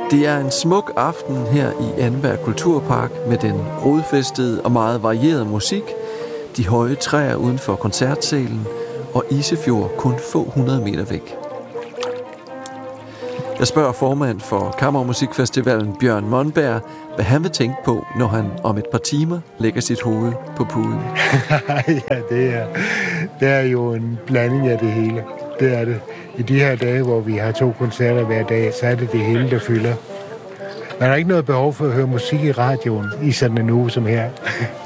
Det er en smuk aften her i Anneberg Kulturpark med den rodfæstede og meget varierede musik, de høje træer uden for koncertsalen og Isefjord kun få 100 meter væk. Jeg spørger formand for Kammermusikfestivalen Bjørn Monberg, hvad han vil tænke på, når han om et par timer lægger sit hoved på puden. Ja, det er jo en blanding af det hele. Det er det. I de her dage, hvor vi har 2 koncerter hver dag, så er det det hele, der fylder. Man har ikke noget behov for at høre musik i radioen i sådan en uge som her.